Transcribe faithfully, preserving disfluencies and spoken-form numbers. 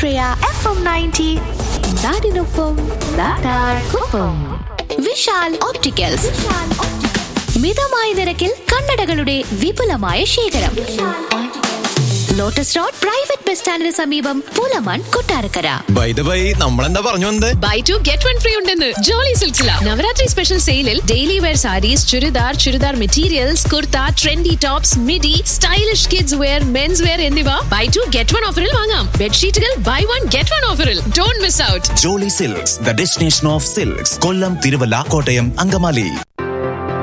ആശ്രയ F M ninety നാടിനൊപ്പം നാട്ടാർക്കൊപ്പം. Vishal opticals, മിതമായ നിരക്കിൽ കണ്ണടകളുടെ വിപുലമായ ശേഖരം. ലോട്ടസ് റോഡ് പ്രൈവറ്റ് ബസ് സ്റ്റാൻഡിന് സമീപം Pulamon, Kottarakkara. By the by, നമ്മളെന്താ പറഞ്ഞു വന്നത്? By two get one free ഉണ്ടെന്ന് ജോളി സിൽക്സില. നവരാത്രി സ്പെഷ്യൽ സെയിലിൽ daily wear saris, churidar, churidar materials, kurta, trendy tops, midi, stylish kids wear, men's wear എന്നിവ ബൈ ടു ഗെറ്റ് വൺ ഓഫറിൽ വാങ്ങാം. ബെഡ്ഷീറ്റുകൾ ബൈ വൺ ഗെറ്റ് വൺ ഓഫറിൽ. Don't miss out. Jolly silks, the destination of silks. Kollam, Thiruvalla, Kottayam, Angamaly.